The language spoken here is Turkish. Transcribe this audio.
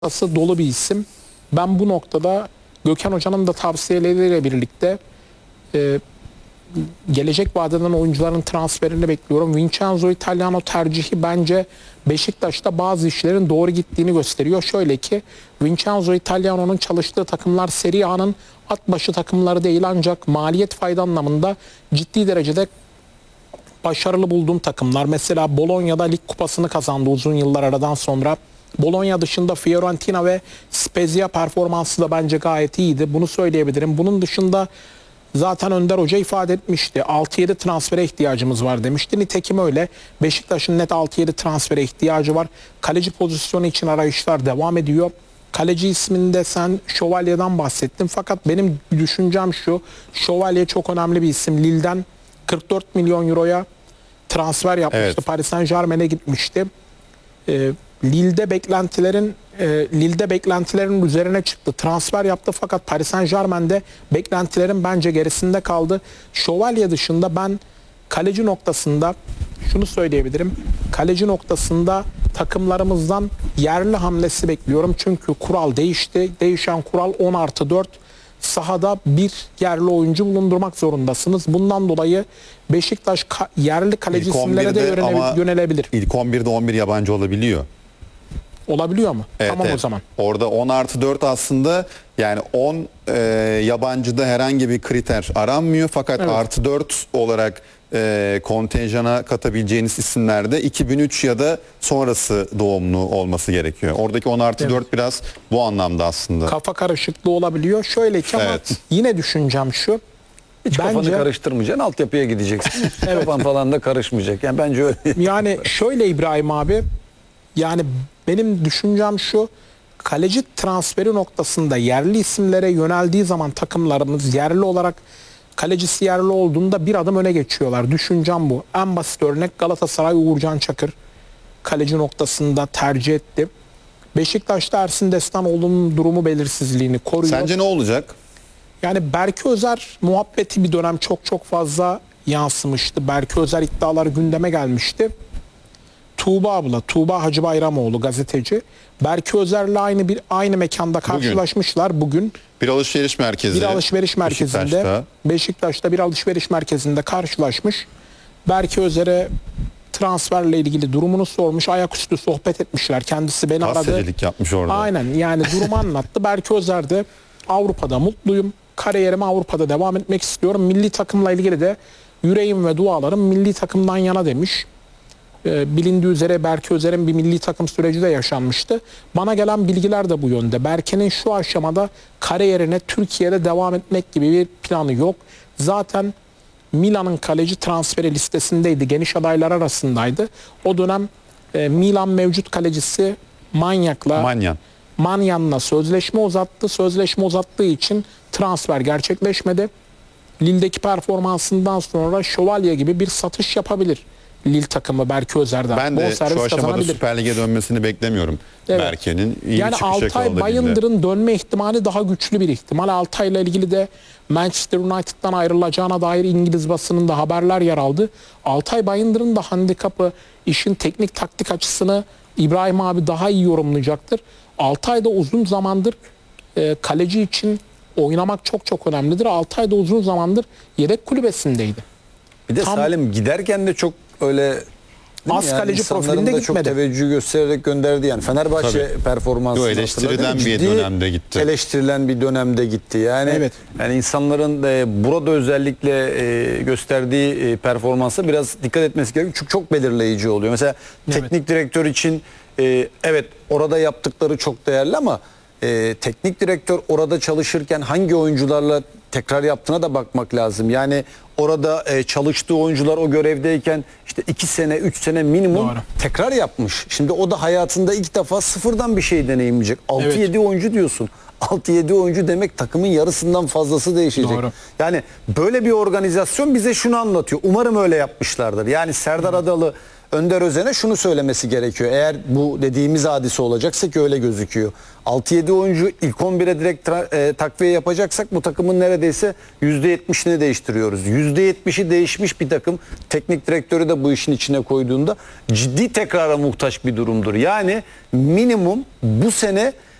dolu bir isim. Ben bu noktada Gökhan Hoca'nın da tavsiyeleriyle birlikte gelecek vadeden oyuncuların transferini bekliyorum. Vincenzo Italiano tercihi bence Beşiktaş'ta bazı işlerin doğru gittiğini gösteriyor. Şöyle ki Vincenzo Italiano'nun çalıştığı takımlar Serie A'nın at başı takımları değil, ancak maliyet fayda anlamında ciddi derecede başarılı bulduğum takımlar. Mesela Bologna'da lig kupasını kazandı uzun yıllar aradan sonra. Bologna dışında Fiorentina ve Spezia performansı da bence gayet iyiydi. Bunu söyleyebilirim. Bunun dışında zaten Önder Hoca ifade etmişti. 6-7 transfere ihtiyacımız var demişti. Nitekim öyle. Beşiktaş'ın net 6-7 transfere ihtiyacı var. Kaleci pozisyonu için arayışlar devam ediyor. Kaleci isminde sen Şövalye'den bahsettin. Fakat benim düşüncem şu. Şövalye çok önemli bir isim. Lille'den 44 milyon euroya transfer yapmıştı. Evet. Paris Saint-Germain'e gitmişti. Lille'de beklentilerin üzerine çıktı. Transfer yaptı fakat Paris Saint-Germain'de beklentilerin bence gerisinde kaldı. Şövalye dışında ben kaleci noktasında şunu söyleyebilirim. Kaleci noktasında takımlarımızdan yerli hamlesi bekliyorum. Çünkü kural değişti. Değişen kural 10+4. Sahada bir yerli oyuncu bulundurmak zorundasınız. Bundan dolayı Beşiktaş yerli kaleci isimlere de yönelebilir. İlk 11'de 11 yabancı olabiliyor. Olabiliyor mu? Evet, Tamam evet. O zaman. Orada 10+4 aslında, yani 10 yabancıda herhangi bir kriter aranmıyor. Fakat Evet. +4 olarak kontenjana katabileceğiniz isimlerde 2003 ya da sonrası doğumlu olması gerekiyor. Oradaki 10+4 biraz bu anlamda aslında. Kafa karışıklığı olabiliyor. Şöyle ki ama Evet. yine düşüncem şu. Hiç kafanı karıştırmayacaksın, altyapıya gideceksin. Evet. Kafan falan da karışmayacak. Yani bence öyle. Yani şöyle İbrahim abi, yani benim düşüncem şu. Kaleci transferi noktasında yerli isimlere yöneldiği zaman takımlarımız yerli olarak, kalecisi yerli olduğunda bir adım öne geçiyorlar. Düşüncem bu. En basit örnek Galatasaray Uğurcan Çakır kaleci noktasında tercih etti. Beşiktaş'ta Ersin Destanoğlu'nun durumu belirsizliğini koruyor. Sence ne olacak? Yani Berke Özer muhabbeti bir dönem çok fazla yansımıştı. Berke Özer iddiaları gündeme gelmişti. Tuğba Hacı Bayramoğlu gazeteci. Berke Özer'le aynı mekanda karşılaşmışlar bugün. Bir alışveriş merkezi. Bir alışveriş merkezinde. Beşiktaş'ta bir alışveriş merkezinde karşılaşmış. Berke Özer'e transferle ilgili durumunu sormuş. Ayaküstü sohbet etmişler. Kendisi beni aradı. Gazetecilik yapmış orada. Aynen, yani durumu anlattı. Berke Özer de Avrupa'da mutluyum. Kariyerime Avrupa'da devam etmek istiyorum. Milli takımla ilgili de yüreğim ve dualarım milli takımdan yana demiş. Bilindiği üzere Berke Özer'in bir milli takım süreci de yaşanmıştı. Bana gelen bilgiler de bu yönde. Berke'nin şu aşamada kariyerine Türkiye'de devam etmek gibi bir planı yok. Zaten Milan'ın kaleci transferi listesindeydi. Geniş adaylar arasındaydı. O dönem Milan mevcut kalecisi Manyan'la sözleşme uzattı. Sözleşme uzattığı için transfer gerçekleşmedi. Lille'deki performansından sonra Şövalye gibi bir satış yapabilir Lille takımı Berke Özer'den. Ben de şu aşamada Süper Lig'e dönmesini beklemiyorum. Evet. Berke'nin iyi yani Altay Bayındır'ın dönme ihtimali daha güçlü bir ihtimal. Altay'la ilgili de Manchester United'dan ayrılacağına dair İngiliz basınında haberler yer aldı. Altay Bayındır'ın da handikapı, işin teknik taktik açısını İbrahim abi daha iyi yorumlayacaktır. Altay da uzun zamandır kaleci için oynamak çok önemlidir. Altay da uzun zamandır yedek kulübesindeydi. Bir de Salim giderken de çok öyle az kaleci profilinde da çok gitmedi. teveccüh göstererek gönderdi. Yani Fenerbahçe performansı eleştirilen bir dönemde gitti. Eleştirilen bir dönemde gitti. Yani Evet. Yani insanların burada özellikle gösterdiği performansa biraz dikkat etmesi gerekiyor. Çünkü çok belirleyici oluyor. Mesela teknik direktör için evet orada yaptıkları çok değerli ama teknik direktör orada çalışırken hangi oyuncularla tekrar yaptığına da bakmak lazım. Yani orada çalıştığı oyuncular o görevdeyken işte 2 sene 3 sene minimum tekrar yapmış. Şimdi o da hayatında ilk defa sıfırdan bir şey deneyimleyecek. 6-7 oyuncu diyorsun. 6-7 oyuncu demek takımın yarısından fazlası değişecek. Doğru. Yani böyle bir organizasyon bize şunu anlatıyor. Umarım öyle yapmışlardır. Yani Serdar Adalı Önder Özen'e şunu söylemesi gerekiyor. Eğer bu dediğimiz hadise olacaksa ki öyle gözüküyor. 6-7 oyuncu ilk 11'e direkt takviye yapacaksak bu takımın neredeyse %70'ini değiştiriyoruz. %70'i değişmiş bir takım teknik direktörü de bu işin içine koyduğunda ciddi tekrara muhtaç bir durumdur. Yani minimum bu sene